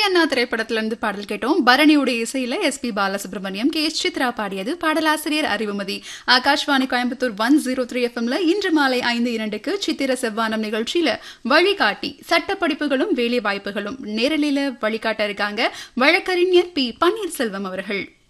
அண்ணா திரைப்படத்துல இருந்து பாடல் கேட்டோம். பரணியுடைய இசையில SP Balasubramaniam, K S Chitra பாடியது. பாடலாசிரியர் அறிவுமதி. ஆகாஷ்வாணி கோயம்புத்தூர் 103 எஃப்எம்ல இன்று மாலை 5:02க்கு சித்திர செவ்வானம் நிகழ்ச்சியில வழிகாட்டி சட்ட படிப்புகளும் வேலை வாய்ப்புகளும் நேரலையில வழிகாட்ட இருக்காங்க வழக்கறிஞர் பி. பன்னீர்செல்வம் அவர்கள்.